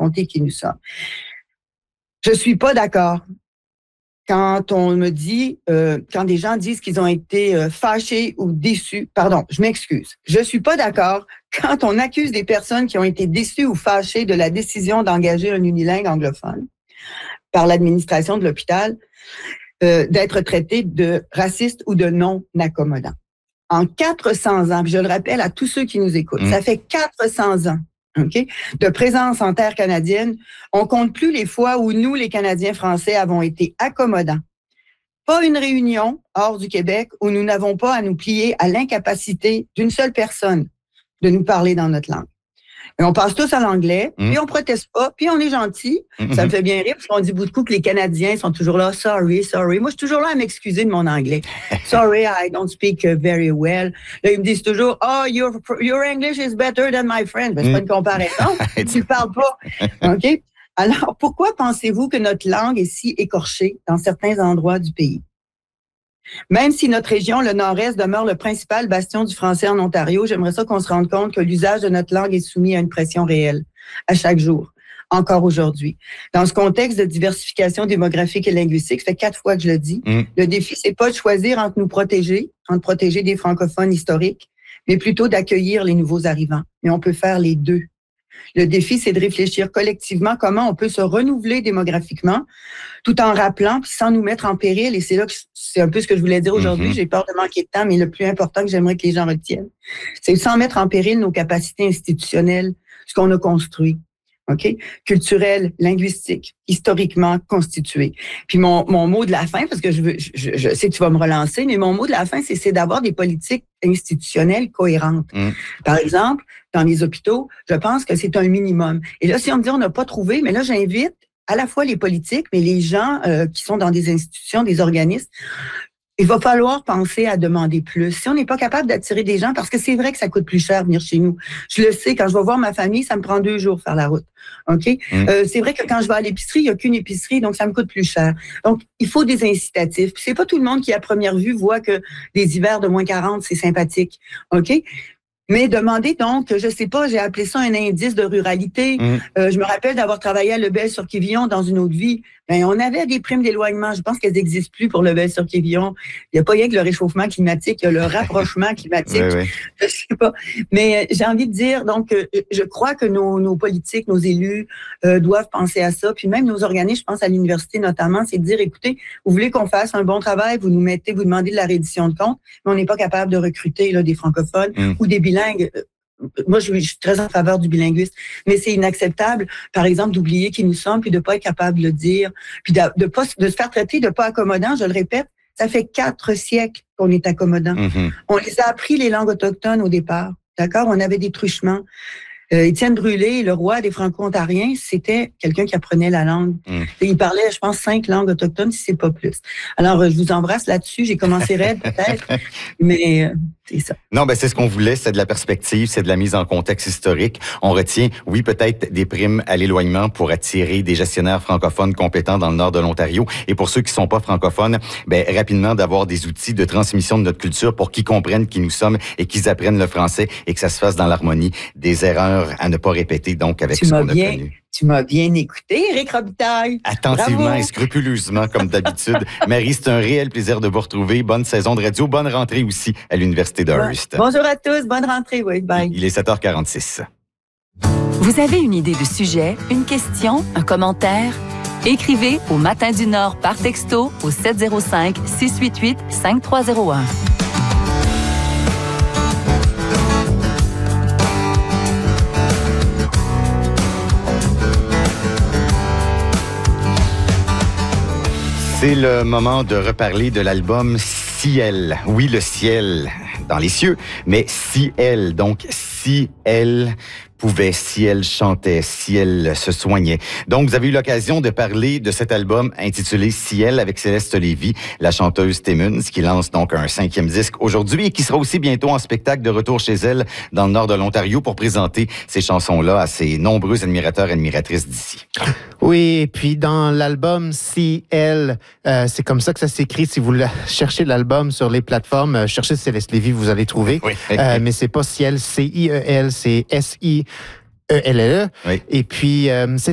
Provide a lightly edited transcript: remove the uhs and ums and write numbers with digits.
raconter qui nous sommes. Je suis pas d'accord quand on me dit, quand des gens disent qu'ils ont été fâchés ou déçus. Pardon, je m'excuse. Je suis pas d'accord quand on accuse des personnes qui ont été déçues ou fâchées de la décision d'engager un unilingue anglophone par l'administration de l'hôpital, d'être traités de racistes ou de non accommodants. En 400 ans, puis je le rappelle à tous ceux qui nous écoutent, ça fait 400 ans. Okay, de présence en terre canadienne, on compte plus les fois où nous, les Canadiens français, avons été accommodants. Pas une réunion hors du Québec où nous n'avons pas à nous plier à l'incapacité d'une seule personne de nous parler dans notre langue. Et on passe tous à l'anglais, puis on proteste pas, puis on est gentil. Ça me fait bien rire, parce qu'on dit beaucoup que les Canadiens sont toujours là, sorry. Moi, je suis toujours là à m'excuser de mon anglais. Sorry, I don't speak very well. Là, ils me disent toujours, oh, your English is better than my friend. Ben, c'est pas une comparaison. Tu parles pas. OK? Alors, pourquoi pensez-vous que notre langue est si écorchée dans certains endroits du pays? Même si notre région, le Nord-Est, demeure le principal bastion du français en Ontario, j'aimerais ça qu'on se rende compte que l'usage de notre langue est soumis à une pression réelle, à chaque jour, encore aujourd'hui. Dans ce contexte de diversification démographique et linguistique, ça fait 4 fois que je le dis, le défi, c'est pas de choisir entre protéger des francophones historiques, mais plutôt d'accueillir les nouveaux arrivants. Mais on peut faire les deux. Le défi, c'est de réfléchir collectivement comment on peut se renouveler démographiquement tout en rappelant puis sans nous mettre en péril. Et c'est là que c'est un peu ce que je voulais dire aujourd'hui. J'ai peur de manquer de temps, mais le plus important que j'aimerais que les gens retiennent, c'est sans mettre en péril nos capacités institutionnelles, ce qu'on a construit. OK? Culturel, linguistique, historiquement constitué. Puis mon mot de la fin, parce que je sais que tu vas me relancer, mais mon mot de la fin, c'est d'avoir des politiques institutionnelles cohérentes. Par exemple, dans les hôpitaux, je pense que c'est un minimum. Et là, si on me dit on n'a pas trouvé, mais là, j'invite à la fois les politiques, mais les gens qui sont dans des institutions, des organismes, il va falloir penser à demander plus. Si on n'est pas capable d'attirer des gens, parce que c'est vrai que ça coûte plus cher venir chez nous. Je le sais, quand je vais voir ma famille, ça me prend 2 jours faire la route. OK? C'est vrai que quand je vais à l'épicerie, il n'y a qu'une épicerie, donc ça me coûte plus cher. Donc, il faut des incitatifs. Puis c'est pas tout le monde qui, à première vue, voit que des hivers de moins 40, c'est sympathique. OK? Mais demandez donc, je sais pas, j'ai appelé ça un indice de ruralité. Je me rappelle d'avoir travaillé à Lebel-sur-Quévillon dans une autre vie. Ben, on avait des primes d'éloignement. Je pense qu'elles n'existent plus pour Lebel-sur-Quévillon. Il n'y a pas rien que le réchauffement climatique, il y a le rapprochement climatique. Oui. Je sais pas. Mais j'ai envie de dire, donc, je crois que nos politiques, nos élus doivent penser à ça. Puis même nos organismes, je pense à l'université notamment, c'est de dire, écoutez, vous voulez qu'on fasse un bon travail, vous demandez de la reddition de comptes, mais on n'est pas capable de recruter là, des francophones ou des bilingues. Moi, je suis très en faveur du bilinguisme, mais c'est inacceptable, par exemple, d'oublier qui nous sommes, puis de pas être capable de le dire, puis de se faire traiter de pas accommodant. Je le répète, ça fait 4 siècles qu'on est accommodant. On les a appris les langues autochtones au départ, d'accord? On avait des truchements. Étienne Brûlé, le roi des Franco-Ontariens, c'était quelqu'un qui apprenait la langue. Et il parlait, je pense, 5 langues autochtones, si c'est pas plus. Alors, je vous embrasse là-dessus. J'ai commencé raide, peut-être, mais c'est ça. Non, ben c'est ce qu'on voulait, c'est de la perspective, c'est de la mise en contexte historique. On retient, oui, peut-être des primes à l'éloignement pour attirer des gestionnaires francophones compétents dans le nord de l'Ontario. Et pour ceux qui sont pas francophones, ben rapidement d'avoir des outils de transmission de notre culture pour qu'ils comprennent qui nous sommes et qu'ils apprennent le français et que ça se fasse dans l'harmonie. Des erreurs à ne pas répéter, donc, avec ce qu'on a connu. Tu m'as bien écouté, Éric Robitaille. Attentivement Bravo. Et scrupuleusement, comme d'habitude. Marie, c'est un réel plaisir de vous retrouver. Bonne saison de radio. Bonne rentrée aussi à l'Université de Hearst. Bonjour à tous. Bonne rentrée. Oui, bye. Il est 7h46. Vous avez une idée de sujet, une question, un commentaire? Écrivez au Matin du Nord par texto au 705-688-5301. C'est le moment de reparler de l'album Ciel. Oui, le ciel dans les cieux, mais Ciel, donc si elle pouvait, si elle chantait, si elle se soignait. Donc, vous avez eu l'occasion de parler de cet album intitulé Ciel avec Céleste Lévy, la chanteuse Timmins, qui lance donc un 5e disque aujourd'hui et qui sera aussi bientôt en spectacle de retour chez elle dans le nord de l'Ontario pour présenter ces chansons-là à ses nombreux admirateurs et admiratrices d'ici. Oui, et puis dans l'album Ciel, c'est comme ça que ça s'écrit. Si vous cherchez l'album sur les plateformes, cherchez Céleste Lévy, vous allez trouver. Oui. Mais c'est pas Ciel, C-I-E-L, c'est S-I-E-L-L-E. Oui. Et puis, c'est